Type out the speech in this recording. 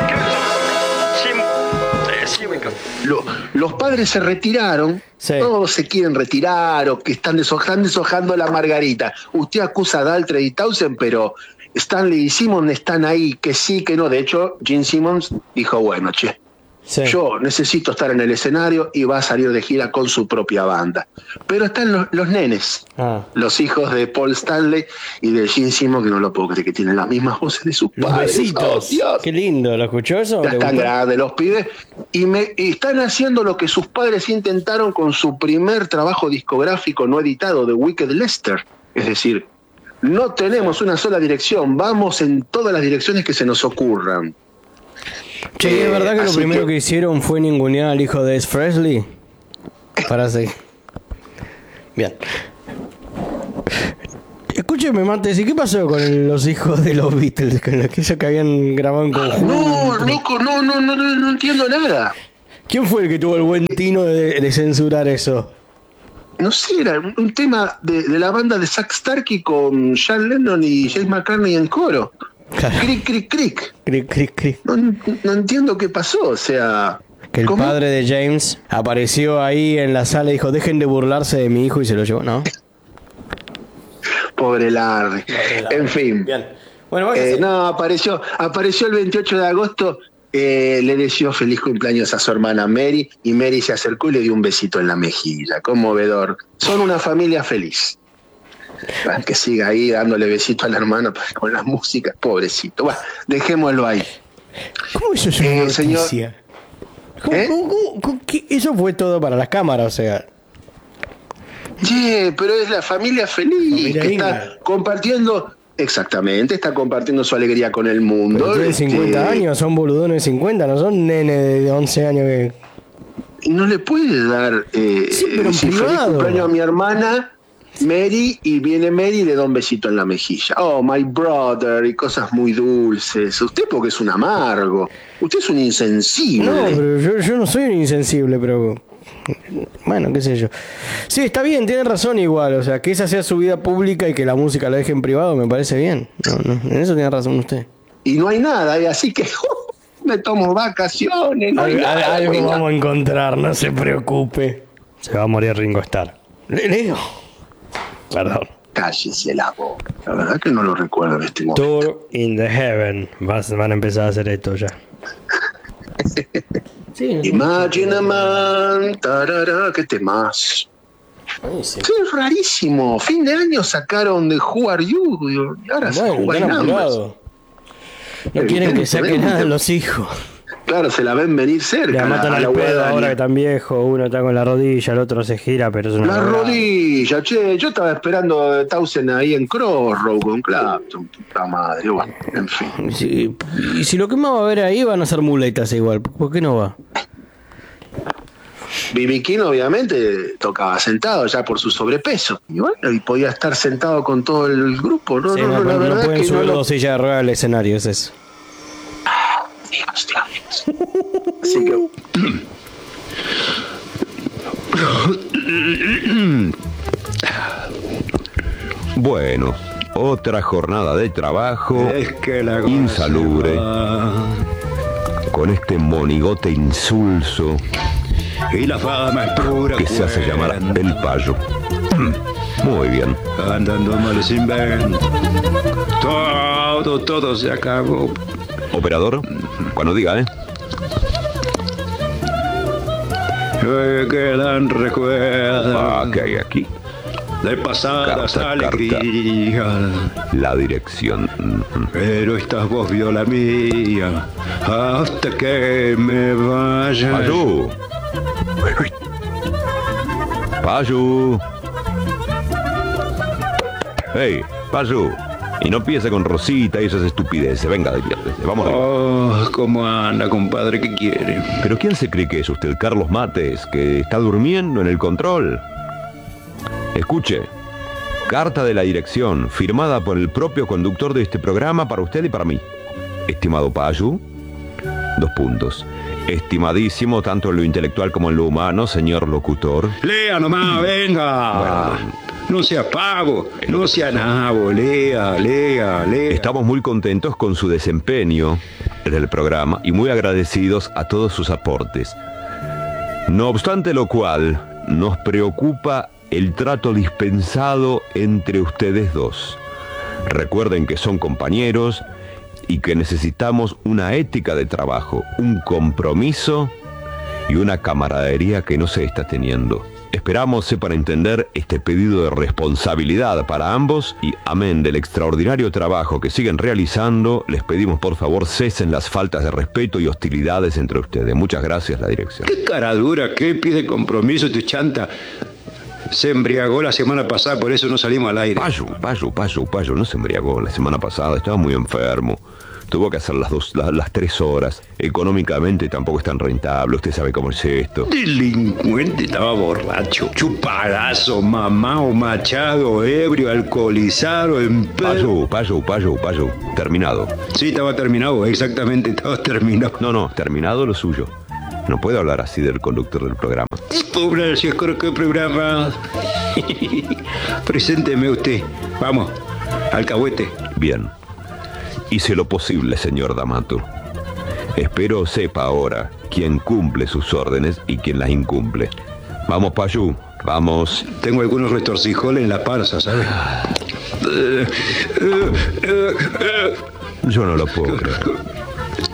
Los padres se retiraron, sí. Todos se quieren retirar o que están deshojando la margarita. Usted acusa a Daltrey y Townsend, pero Stanley y Simmons están ahí, que sí, que no. De hecho, Gene Simmons dijo, bueno, Sí. yo necesito estar en el escenario y va a salir de gira con su propia banda. Pero están los nenes, los hijos de Paul Stanley y de Gene Simmons, que no lo puedo creer, que tienen las mismas voces de sus Los padres. besitos. Oh, Dios. Qué lindo, ¿lo escuchó eso? Ya están grandes los pibes y están haciendo lo que sus padres intentaron con su primer trabajo discográfico no editado, de Wicked Lester. Es decir, no tenemos una sola dirección, vamos en todas las direcciones que se nos ocurran. Che, ¿es verdad que lo primero que hicieron fue ningunear al hijo de Ace Frehley? Para seguir. Bien. Escúcheme, Martes, ¿y qué pasó con los hijos de los Beatles? Con aquellos que habían grabado en conjunto. No, loco, no entiendo nada. ¿Quién fue el que tuvo el buen tino de censurar eso? No sé, era un tema de la banda de Zack Starkey con John Lennon y James McCartney en coro. Claro. Cric, cric, cric. Cric, cric, cric. No entiendo qué pasó, o sea... Que el padre de James apareció ahí en la sala y dijo, dejen de burlarse de mi hijo, y se lo llevó, ¿no? Pobre Larry. En fin. Bien. Bueno, no, apareció el 28 de agosto, le deseó feliz cumpleaños a su hermana Mary, y Mary se acercó y le dio un besito en la mejilla, conmovedor. Son una familia feliz. Que siga ahí dándole besito a la hermana con la música, pobrecito. Bueno, dejémoslo ahí. ¿Cómo eso es una noticia? ¿Qué? Eso fue todo para las cámaras, o sea. Pero es la familia feliz, que está compartiendo, exactamente, está compartiendo su alegría con el mundo. Pero tienen 50 años, son boludones de 50, no son nenes de 11 años que... No le puede dar pero feliz cumpleaños a mi hermana Mary, y viene Mary y le da un besito en la mejilla. Oh, my brother, y cosas muy dulces. Usted porque es un amargo. Usted es un insensible. No, pero yo no soy un insensible, pero... Bueno, qué sé yo. Sí, está bien, tiene razón igual. O sea, que esa sea su vida pública y que la música la deje en privado me parece bien. No, en eso tiene razón usted. Y no hay nada, así que me tomo vacaciones. No algo vamos a encontrar, no se preocupe. Se va a morir Ringo Starr. Leo. Perdón. Cállese la boca. La verdad que no lo recuerdo en este momento. Tour in the Heaven. Van a empezar a hacer esto ya. Sí, Imagine a Man, tarara, qué temas. Sí, es rarísimo. Fin de año sacaron de Who Are You y ahora se juegan Numbers. No quieren que saquen nada los hijos. Claro, se la ven venir cerca. Le matan al pedo ahora que están viejos. Uno está con la rodilla, el otro se gira, pero es una... La rodilla, che. Yo estaba esperando a Townsend ahí en Crossroad con Clapton. Puta madre, bueno, en fin. Sí, y si lo que más va a ver ahí van a ser muletas igual. ¿Por qué no va? B.B. King obviamente tocaba sentado ya por su sobrepeso. Y bueno, y podía estar sentado con todo el grupo. No, sí, la verdad no pueden que subir dos sillas de ruedas al escenario, es eso. Así que... Bueno, otra jornada de trabajo insalubre, con este monigote insulso y la fama es pura que se hace llamar el payo. Muy bien. Andando mal sin ver. Todo se acabó. Operador, cuando diga, Quedan recuerdos. ¿qué hay aquí? De pasadas Carta. alegrías. La dirección. Pero esta voz vio la mía hasta que me vaya. Payu. Payu. Hey, Payu. Y no empiece con Rosita y esas estupideces. Venga, diviértese. Vamos a ver. Oh, ¿cómo anda, compadre? ¿Qué quiere? ¿Pero quién se cree que es usted? ¿Carlos Mates, que está durmiendo en el control? Escuche. Carta de la dirección, firmada por el propio conductor de este programa para usted y para mí. Estimado Payu. 2 puntos. Estimadísimo, tanto en lo intelectual como en lo humano, señor locutor. Lea nomás, venga. Bueno. No sea pavo, no sea nabo, lea. Estamos muy contentos con su desempeño del programa y muy agradecidos a todos sus aportes. No obstante lo cual, nos preocupa el trato dispensado entre ustedes dos. Recuerden que son compañeros y que necesitamos una ética de trabajo, un compromiso y una camaradería que no se está teniendo. Esperamos sepan entender este pedido de responsabilidad para ambos y, amén del extraordinario trabajo que siguen realizando, les pedimos por favor cesen las faltas de respeto y hostilidades entre ustedes. Muchas gracias, la dirección. ¿Qué cara dura? ¿Qué pide compromiso tu chanta? Se embriagó la semana pasada, por eso no salimos al aire. Payo, no se embriagó la semana pasada, estaba muy enfermo. Tuvo que hacer las 3 horas. Económicamente tampoco es tan rentable. Usted sabe cómo es esto. Delincuente, estaba borracho. Chupadazo, mamao, machado, ebrio, alcoholizado, Payo. Terminado. Sí, estaba terminado, exactamente, estaba terminado. No, terminado lo suyo. No puedo hablar así del conductor del programa. Pobre, si es qué programa. Presénteme usted. Vamos, alcahuete. Bien. Hice lo posible, señor D'Amato. Espero sepa ahora quién cumple sus órdenes y quién las incumple. Vamos, Payú, vamos. Tengo algunos retorcijoles en la panza, ¿sabes? Yo no lo puedo creer.